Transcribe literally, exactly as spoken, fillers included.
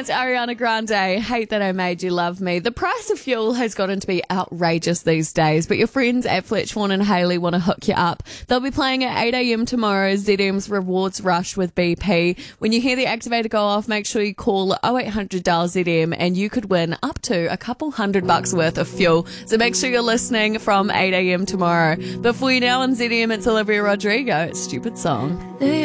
It's Ariana Grande. Hate That I Made You Love Me. The price of fuel has gotten to be outrageous these days, but your friends at Fletchhorn and Haley want to hook you up. They'll be playing at eight a.m. tomorrow, Z M's Rewards Rush with B P. When you hear the activator go off, make sure you call oh eight hundred dial Z M and you could win up to a couple hundred bucks worth of fuel. So make sure you're listening from eight a.m. tomorrow. But for you now on Z M, it's Olivia Rodrigo. It's Stupid Song.